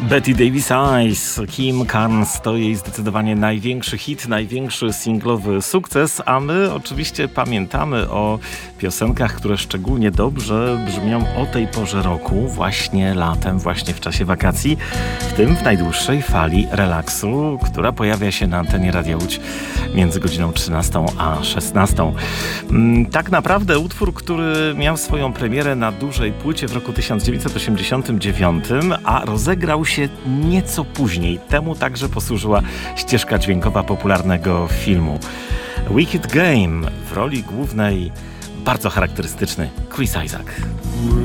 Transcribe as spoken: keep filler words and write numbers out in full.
Betty Davis Eyes, Kim Carnes to jej zdecydowanie największy hit, największy singlowy sukces, a my oczywiście pamiętamy o piosenkach, które szczególnie dobrze brzmią o tej porze roku, właśnie latem, właśnie w czasie wakacji, w tym w najdłuższej fali relaksu, która pojawia się na antenie Radia Łódź między godziną trzynastą a szesnastą. Tak naprawdę utwór, który miał swoją premierę na dużej płycie w roku tysiąc dziewięćset osiemdziesiątym dziewiątym, a rozegrał się nieco później. Temu także posłużyła ścieżka dźwiękowa popularnego filmu. Wicked Game, w roli głównej bardzo charakterystyczny Chris Isaak.